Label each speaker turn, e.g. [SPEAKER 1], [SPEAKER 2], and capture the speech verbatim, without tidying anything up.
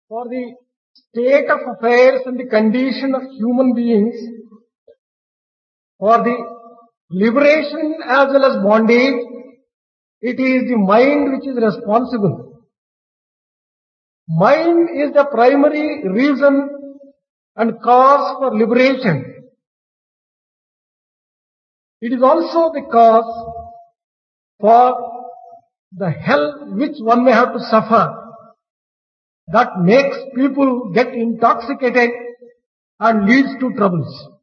[SPEAKER 1] For the state of affairs and the condition of human beings, for the liberation as well as bondage, it is the mind which is responsible. Mind is the primary reason and cause for liberation. It is also the cause for the hell which one may have to suffer, that makes people get intoxicated and leads to troubles.